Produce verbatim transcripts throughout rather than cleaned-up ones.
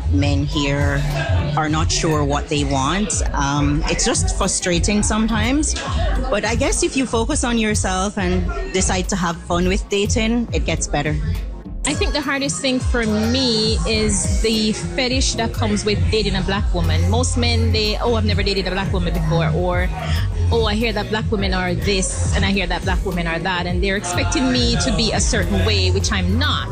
men here are not sure what they want. Um, it's just frustrating sometimes. But I guess if you focus on yourself and decide to have fun with dating, it gets better. I think the hardest thing for me is the fetish that comes with dating a black woman. Most men, they, oh, I've never dated a black woman before, or, oh, I hear that black women are this, and I hear that black women are that, and they're expecting me to be a certain way, which I'm not.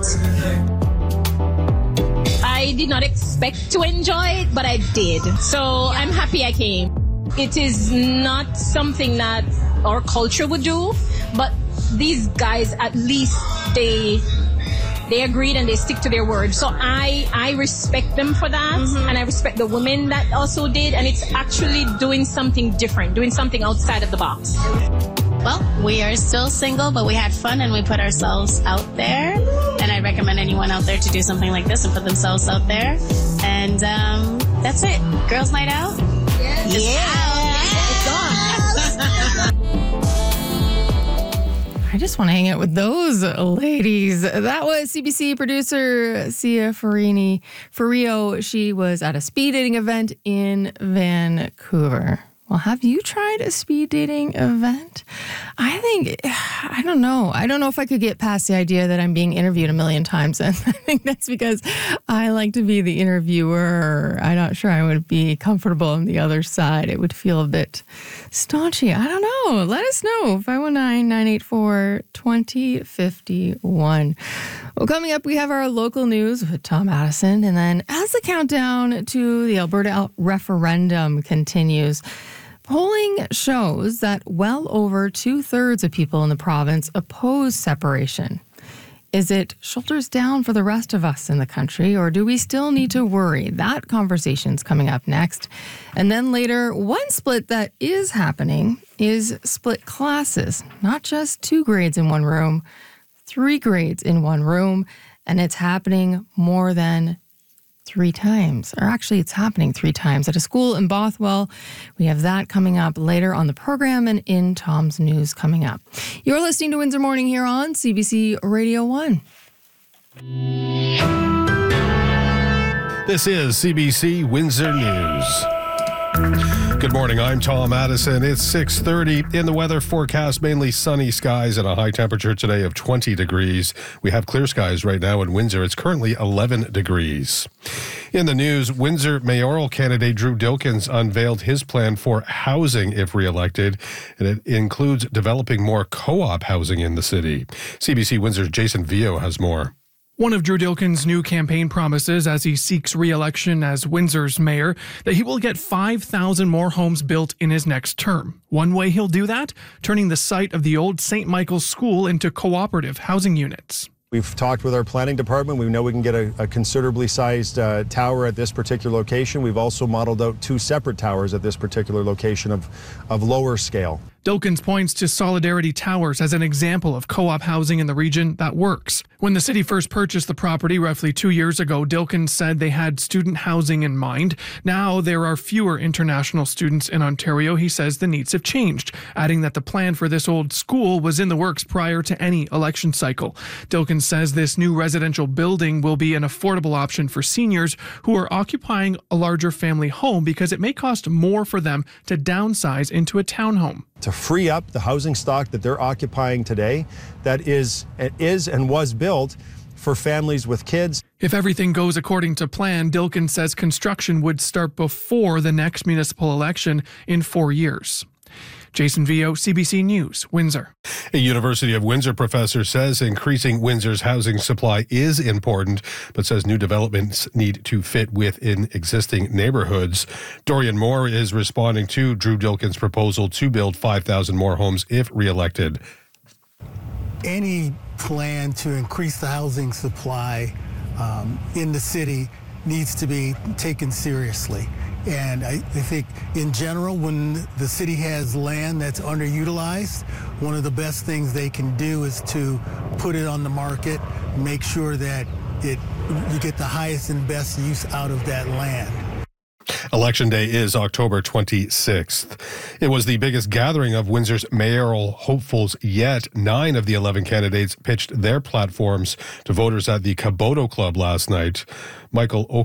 I did not expect to enjoy it, but I did. So I'm happy I came. It is not something that our culture would do, but these guys, at least they... They agreed and they stick to their word. So I, I respect them for that. Mm-hmm. And I respect the women that also did. And it's actually doing something different, doing something outside of the box. Well, we are still single, but we had fun and we put ourselves out there. And I recommend anyone out there to do something like this and put themselves out there. And um, that's it. Girls' night out? Yes. Yeah. It's on. I just want to hang out with those ladies. That was C B C producer Sia Farini Fario. She was at a speed dating event in Vancouver. Well, have you tried a speed dating event? I think, I don't know. I don't know if I could get past the idea that I'm being interviewed a million times. And I think that's because I like to be the interviewer. I'm not sure I would be comfortable on the other side. It would feel a bit staunchy. I don't know. Let us know. five one nine, nine eight four, two zero five one. Well, coming up, we have our local news with Tom Addison. And then as the countdown to the Alberta referendum continues, polling shows that well over two-thirds of people in the province oppose separation. Is it shoulders down for the rest of us in the country, or do we still need to worry? That conversation's coming up next. And then later, one split that is happening is split classes. Not just two grades in one room, three grades in one room, and it's happening more than three times, or actually it's happening three times at a school in Bothwell. We have that coming up later on the program and in Tom's News coming up. You're listening to Windsor Morning here on C B C Radio one. This is C B C Windsor News. Good morning, I'm Tom Addison. It's six thirty. In the weather forecast, mainly sunny skies and a high temperature today of twenty degrees. We have clear skies right now in Windsor. It's currently eleven degrees. In the news, Windsor mayoral candidate Drew Dilkens unveiled his plan for housing if re-elected, and it includes developing more co-op housing in the city. C B C Windsor's Jason Vio has more. One of Drew Dilkens' new campaign promises as he seeks re-election as Windsor's mayor, that he will get five thousand more homes built in his next term. One way he'll do that, turning the site of the old Saint Michael's School into cooperative housing units. We've talked with our planning department. We know we can get a, a considerably sized uh, tower at this particular location. We've also modeled out two separate towers at this particular location of, of lower scale. Dilkens points to Solidarity Towers as an example of co-op housing in the region that works. When the city first purchased the property roughly two years ago, Dilkens said they had student housing in mind. Now there are fewer international students in Ontario. He says the needs have changed, adding that the plan for this old school was in the works prior to any election cycle. Dilkens says this new residential building will be an affordable option for seniors who are occupying a larger family home because it may cost more for them to downsize into a townhome. To free up the housing stock that they're occupying today that is, is and was built for families with kids. If everything goes according to plan, Dilkens says construction would start before the next municipal election in four years. Jason Vio, C B C News, Windsor. A University of Windsor professor says increasing Windsor's housing supply is important, but says new developments need to fit within existing neighborhoods. Dorian Moore is responding to Drew Dilkens' proposal to build five thousand more homes if re-elected. Any plan to increase the housing supply um, in the city needs to be taken seriously. And I, I think in general, when the city has land that's underutilized, one of the best things they can do is to put it on the market, make sure that it you get the highest and best use out of that land. Election day is October twenty-sixth. It was the biggest gathering of Windsor's mayoral hopefuls yet. Nine of the eleven candidates pitched their platforms to voters at the Caboto Club last night. Michael